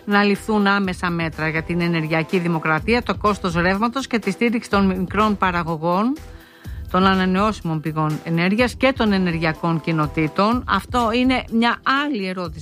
να ληφθούν άμεσα μέτρα για την ενεργειακή δημοκρατία, το κόστος ρεύματος και τη στήριξη των μικρών παραγωγών, των ανανεώσιμων πηγών ενέργειας και των ενεργειακών κοινοτήτων. Αυτό είναι μια άλλη ερώτηση